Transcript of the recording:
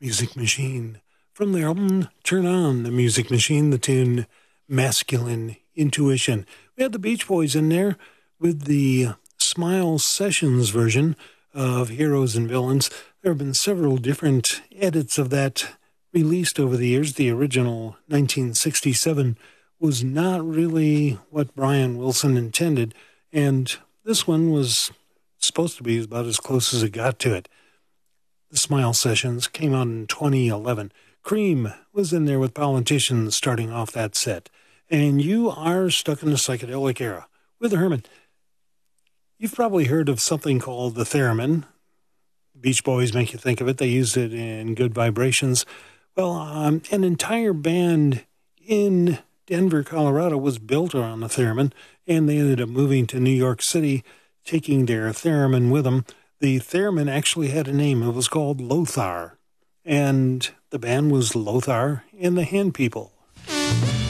Music Machine. From their album Turn On the Music Machine, the tune Masculine Intuition. We had the Beach Boys in there with the Smile Sessions version of Heroes and Villains. There have been several different edits of that released over the years. The original 1967 was not really what Brian Wilson intended, and this one was supposed to be about as close as it got to it. The Smile Sessions came out in 2011. Cream was in there with Politicians starting off that set. And you are stuck in the psychedelic era with Herman. You've probably heard of something called the theremin. Beach Boys make you think of it. They used it in Good Vibrations. Well, an entire band in Denver, Colorado was built around the theremin, and they ended up moving to New York City, taking their theremin with them. The theremin actually had a name. It was called Lothar, and the band was Lothar and the Hand People.